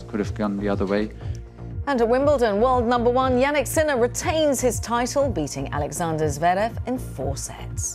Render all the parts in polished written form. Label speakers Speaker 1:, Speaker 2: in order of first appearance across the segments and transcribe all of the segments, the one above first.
Speaker 1: could have gone the other way.
Speaker 2: And at Wimbledon, world number one Jannik Sinner retains his title, beating Alexander Zverev in 4 sets.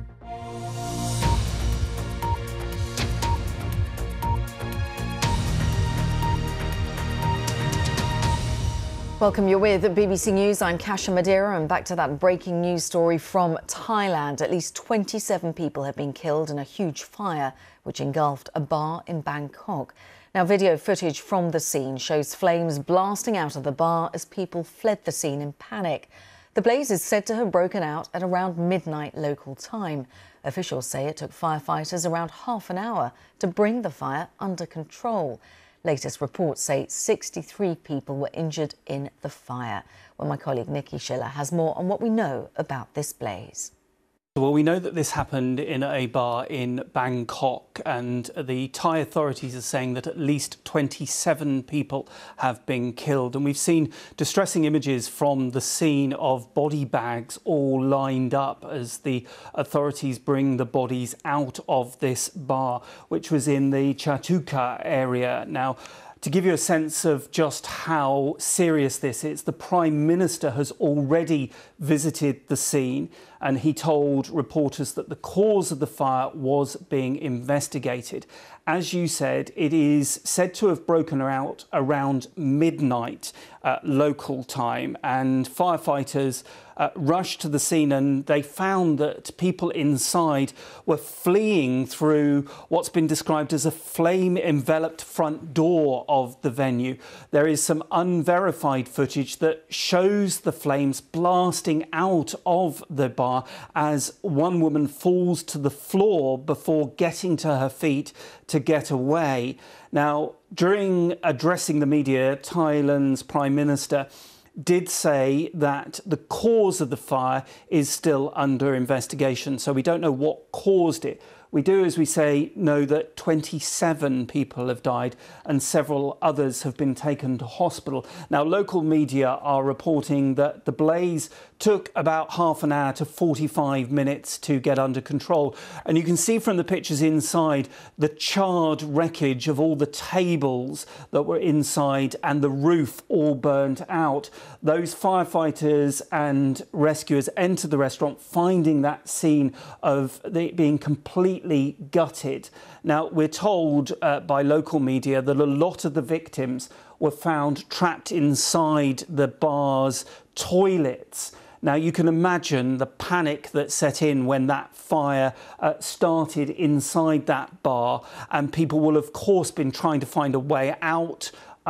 Speaker 2: Welcome, you're with BBC News. I'm Kasia Madeira, and back to that breaking news story from Thailand. At least 27 people have been killed in a huge fire which engulfed a bar in Bangkok. Now, video footage from the scene shows flames blasting out of the bar as people fled the scene in panic. The blaze is said to have broken out at around midnight local time. Officials say it took firefighters around half an hour to bring the fire under control. Latest reports say 63 people were injured in the fire. Well, my colleague Nikki Schiller has more on what we know about this blaze.
Speaker 3: Well, we know that this happened in a bar in Bangkok, and the Thai authorities are saying that at least 27 people have been killed. And we've seen distressing images from the scene of body bags all lined up as the authorities bring the bodies out of this bar, which was in the Chatuka area. Now, to give you a sense of just how serious this is, the Prime Minister has already visited the scene, and he told reporters that the cause of the fire was being investigated. As you said, it is said to have broken out around midnight local time, and firefighters rushed to the scene, and they found that people inside were fleeing through what's been described as a flame-enveloped front door of the venue. There is some unverified footage that shows the flames blasting out of the bar as one woman falls to the floor before getting to her feet to get away. Now, during addressing the media, Thailand's Prime Minister did say that the cause of the fire is still under investigation, so we don't know what caused it. We do, as we say, know that 27 people have died and several others have been taken to hospital. Now, local media are reporting that the blaze took about half an hour to 45 minutes to get under control. And you can see from the pictures inside the charred wreckage of all the tables that were inside and the roof all burnt out. Those firefighters and rescuers entered the restaurant, finding that scene of it being completely gutted. Now, we're told by local media that a lot of the victims were found trapped inside the bar's toilets. Now, you can imagine the panic that set in when that fire started inside that bar, and people will, of course, been trying to find a way out.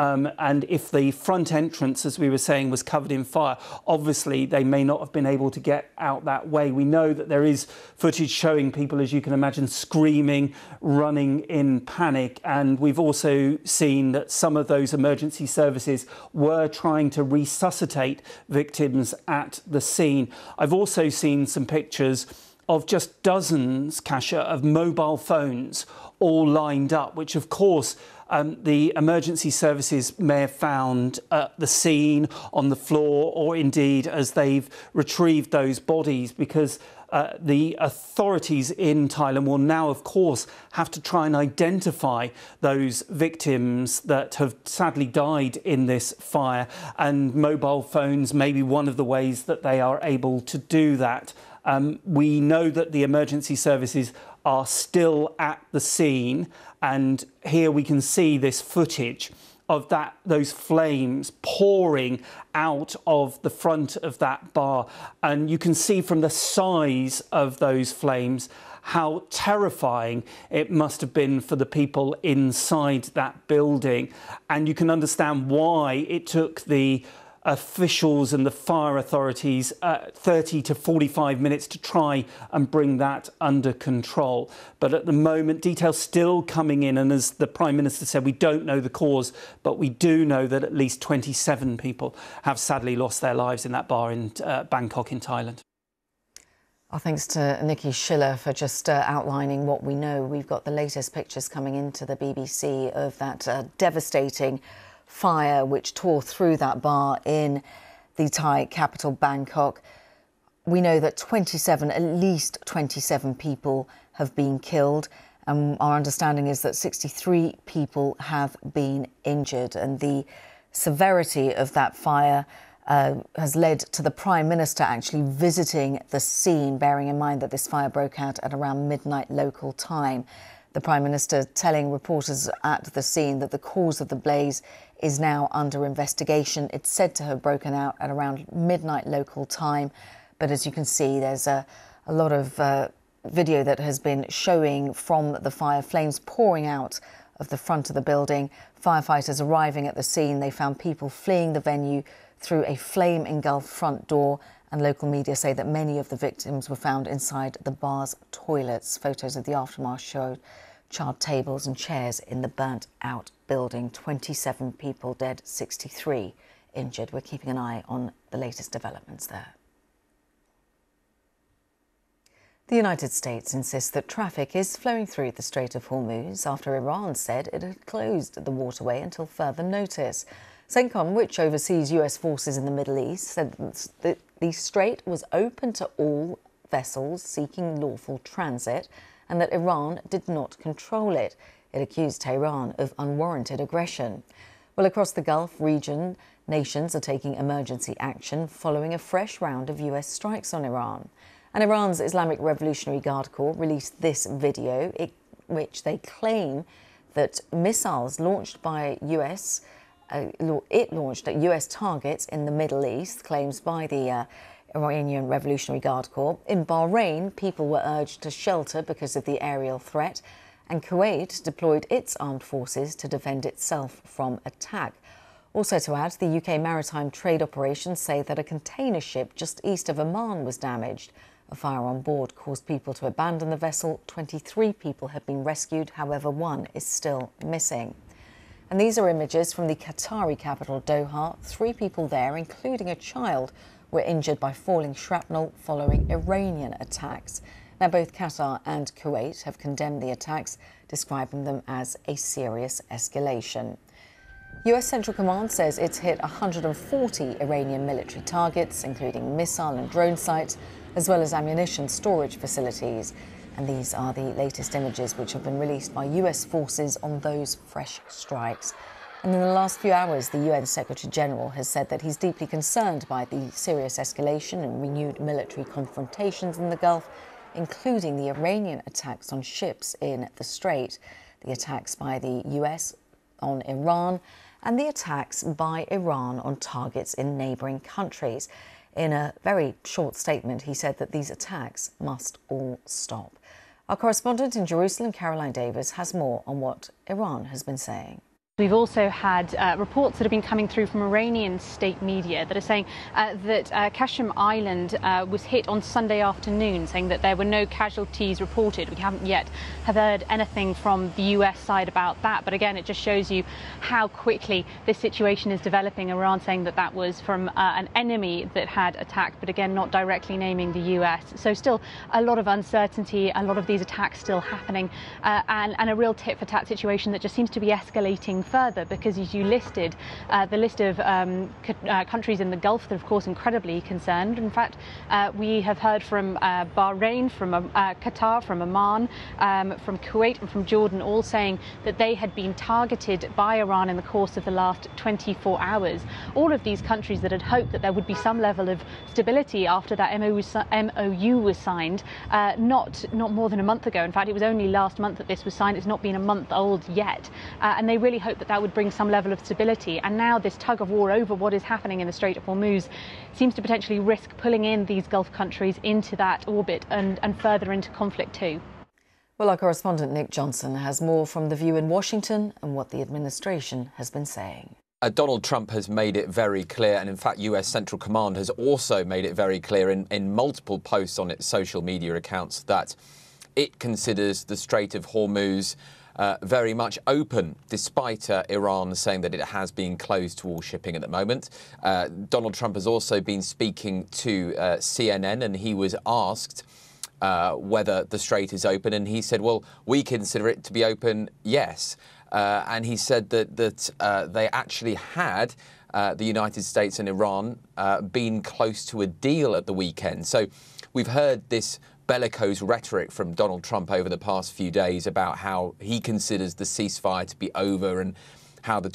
Speaker 3: And if the front entrance, as we were saying, was covered in fire, obviously they may not have been able to get out that way. We know that there is footage showing people, as you can imagine, screaming, running in panic. And we've also seen that some of those emergency services were trying to resuscitate victims at the scene. I've also seen some pictures of just dozens, Kasia, of mobile phones all lined up, which of course the emergency services may have found at the scene, on the floor, or indeed as they've retrieved those bodies, because the authorities in Thailand will now, of course, have to try and identify those victims that have sadly died in this fire, and mobile phones may be one of the ways that they are able to do that. We know that the emergency services are still at the scene, and here we can see this footage of those flames pouring out of the front of that bar, and you can see from the size of those flames how terrifying it must have been for the people inside that building, and you can understand why it took the officials and the fire authorities 30 to 45 minutes to try and bring that under control. But at the moment, details still coming in, and as the Prime Minister said, we don't know the cause, but we do know that at least 27 people have sadly lost their lives in that bar in Bangkok in Thailand.
Speaker 2: Our thanks to Nikki Schiller for just outlining what we know. We've got the latest pictures coming into the BBC of that devastating fire which tore through that bar in the Thai capital, Bangkok. We know that at least 27 people have been killed, Our understanding is that 63 people have been injured, and the severity of that fire has led to the Prime Minister actually visiting the scene, bearing in mind that this fire broke out at around midnight local time. The Prime Minister telling reporters at the scene that the cause of the blaze is now under investigation. It's said to have broken out at around midnight local time, but as you can see, there's a lot of video that has been showing from the fire, flames pouring out of the front of the building. Firefighters arriving at the scene, they found people fleeing the venue through a flame-engulfed front door, and local media say that many of the victims were found inside the bar's toilets. Photos of the aftermath showed charred tables and chairs in the burnt-out building. 27 people dead, 63 injured. We're keeping an eye on the latest developments there. The United States insists that traffic is flowing through the Strait of Hormuz after Iran said it had closed the waterway until further notice. CENTCOM, which oversees US forces in the Middle East, said that the strait was open to all vessels seeking lawful transit and that Iran did not control it. It accused Tehran of unwarranted aggression. Well, across the Gulf region, nations are taking emergency action following a fresh round of US strikes on Iran. And Iran's Islamic Revolutionary Guard Corps released this video, which they claim that missiles launched by it launched at US targets in the Middle East, claims by the Iranian Revolutionary Guard Corps. In Bahrain, people were urged to shelter because of the aerial threat, and Kuwait deployed its armed forces to defend itself from attack. Also to add, the UK maritime trade operations say that a container ship just east of Oman was damaged. A fire on board caused people to abandon the vessel. 23 people have been rescued, however, one is still missing. And these are images from the Qatari capital, Doha. 3 people there, including a child, were injured by falling shrapnel following Iranian attacks. Now, both Qatar and Kuwait have condemned the attacks, describing them as a serious escalation. US Central Command says it's hit 140 Iranian military targets, including missile and drone sites, as well as ammunition storage facilities. And these are the latest images which have been released by US forces on those fresh strikes. And in the last few hours, the UN Secretary General has said that he's deeply concerned by the serious escalation and renewed military confrontations in the Gulf, including the Iranian attacks on ships in the Strait, the attacks by the US on Iran, and the attacks by Iran on targets in neighbouring countries. In a very short statement, he said that these attacks must all stop. Our correspondent in Jerusalem, Caroline Davis, has more on what Iran has been saying.
Speaker 1: We've also had reports that have been coming through from Iranian state media that are saying that Qashm Island was hit on Sunday afternoon, saying that there were no casualties reported. We haven't yet have heard anything from the US side about that. But again, it just shows you how quickly this situation is developing. Iran saying that that was from an enemy that had attacked, but again, not directly naming the US. So still a lot of uncertainty, a lot of these attacks still happening, and a real tit-for-tat situation that just seems to be escalating further, because as you listed, the list of countries in the Gulf that are of course incredibly concerned. In fact, we have heard from Bahrain, from Qatar, from Oman, from Kuwait and from Jordan, all saying that they had been targeted by Iran in the course of the last 24 hours. All of these countries that had hoped that there would be some level of stability after that MOU was signed, not more than a month ago. In fact, it was only last month that this was signed. It's not been a month old yet, and they really hope that would bring some level of stability. And now this tug of war over what is happening in the Strait of Hormuz seems to potentially risk pulling in these Gulf countries into that orbit and further into conflict too.
Speaker 2: Well, our correspondent Nick Johnson has more from The View in Washington and what the administration has been saying.
Speaker 4: Donald Trump has made it very clear, and in fact US Central Command has also made it very clear in multiple posts on its social media accounts that it considers the Strait of Hormuz very much open, despite Iran saying that it has been closed to all shipping at the moment. Donald Trump has also been speaking to CNN, and he was asked whether the strait is open, and he said, well, we consider it to be open, yes. And he said that they actually had, the United States and Iran, been close to a deal at the weekend. So we've heard this bellicose rhetoric from Donald Trump over the past few days about how he considers the ceasefire to be over and how the